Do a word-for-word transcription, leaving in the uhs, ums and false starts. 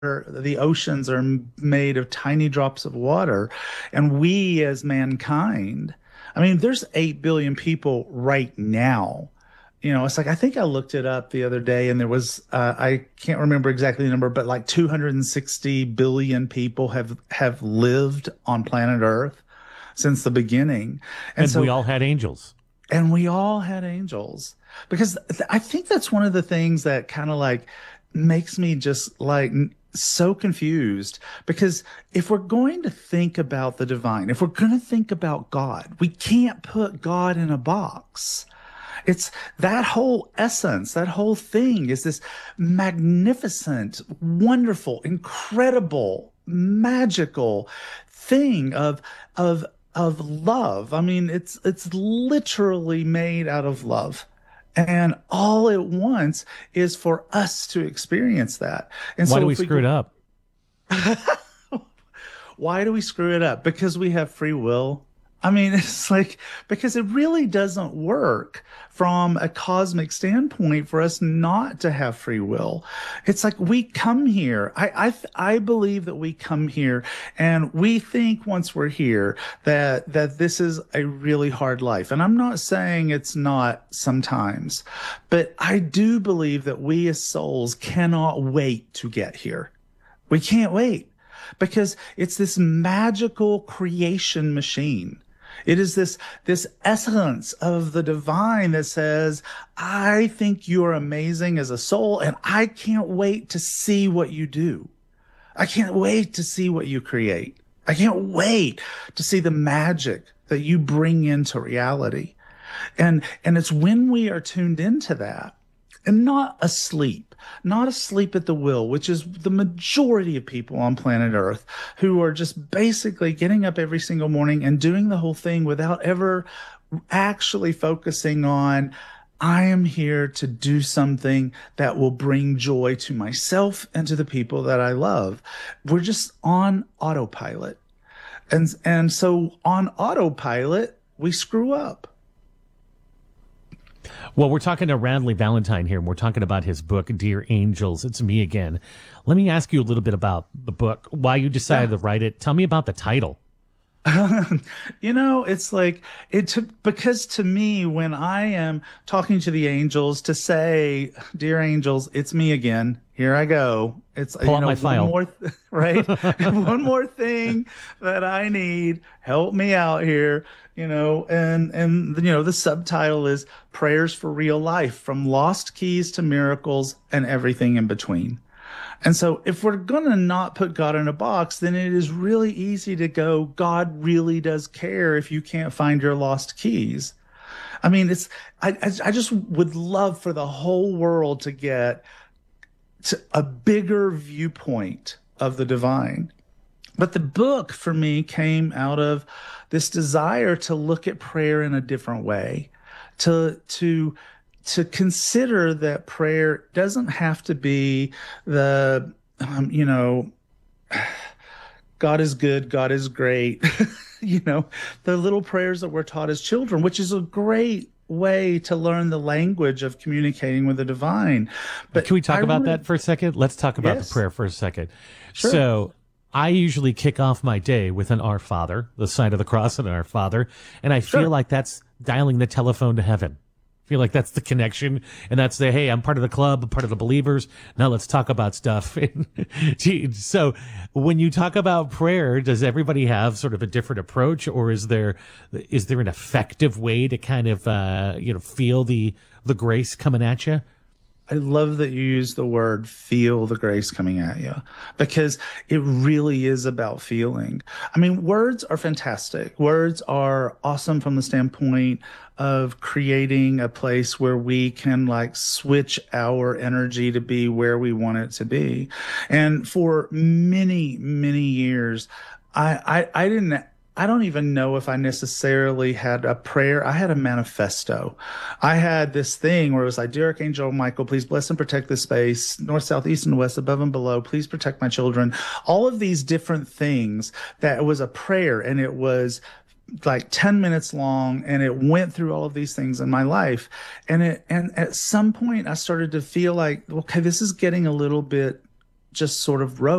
the oceans are made of tiny drops of water. And we as mankind, I mean, there's eight billion people right now. You know, it's like, I think I looked it up the other day and there was, uh, I can't remember exactly the number, but like two hundred sixty billion people have, have lived on planet Earth since the beginning. And And we so, all had angels. and we all had angels because th- I think that's one of the things that kind of like makes me just like n- so confused because if we're going to think about the divine, if we're going to think about God, we can't put God in a box. It's that whole essence, that whole thing is this magnificent, wonderful, incredible, magical thing of of of love. I mean, it's it's literally made out of love. And all it wants is for us to experience that. And Why do so we if we screw it go, up? why do we screw it up? Because we have free will. I mean, it's like, because it really doesn't work from a cosmic standpoint for us not to have free will. It's like we come here. I, I, I believe that we come here and we think once we're here that, that this is a really hard life. And I'm not saying it's not sometimes, but I do believe that we as souls cannot wait to get here. We can't wait because it's this magical creation machine. It is this this essence of the divine that says, I think you're amazing as a soul, and I can't wait to see what you do. I can't wait to see what you create. I can't wait to see the magic that you bring into reality. And and it's when we are tuned into that and not asleep, not asleep at the wheel, which is the majority of people on planet Earth who are just basically getting up every single morning and doing the whole thing without ever actually focusing on, I am here to do something that will bring joy to myself and to the people that I love. We're just on autopilot. And, and so on autopilot, we screw up. Well, we're talking to Radley Valentine here, and we're talking about his book, Dear Angels. It's me again. Let me ask you a little bit about the book, why you decided to write it. Tell me about the title. You know, it's like it took because to me, when I am talking to the angels to say, Dear angels, it's me again. Here I go. It's Pull you out know my one file. more th- right, one more thing that I need. Help me out here. You know, and and you know the subtitle is Prayers for Real Life, from Lost Keys to Miracles and Everything in Between. And so, if we're going to not put God in a box, then it is really easy to go, God really does care if you can't find your lost keys. I mean, it's, I, I I just would love for the whole world to get to a bigger viewpoint of the divine. But the book for me came out of this desire to look at prayer in a different way, to, to, to consider that prayer doesn't have to be the, um, you know, God is good, God is great, you know, the little prayers that we're taught as children, which is a great way to learn the language of communicating with the divine. But Can we talk I about wanted, that for a second? Let's talk about the yes, prayer for a second. sure. So I usually kick off my day with an Our Father, the sign of the cross and Our Father, and I feel Sure. like that's dialing the telephone to heaven. I feel like that's the connection, and that's the, hey, I'm part of the club, I'm part of the believers. Now let's talk about stuff. Gee, so when you talk about prayer, does everybody have sort of a different approach, or is there is there an effective way to kind of uh, you know feel the the grace coming at you? I love that you use the word feel the grace coming at you because it really is about feeling. I mean, words are fantastic. Words are awesome from the standpoint of creating a place where we can like switch our energy to be where we want it to be. And for many, many years, I, I, I didn't I don't even know if I necessarily had a prayer. I had a manifesto. I had this thing where it was like, Dear Archangel Michael, please bless and protect this space, north, south, east, and west, above and below. Please protect my children. All of these different things that was a prayer, and it was like ten minutes long, and it went through all of these things in my life. And it and at some point I started to feel like, okay, this is getting a little bit just sort of wrote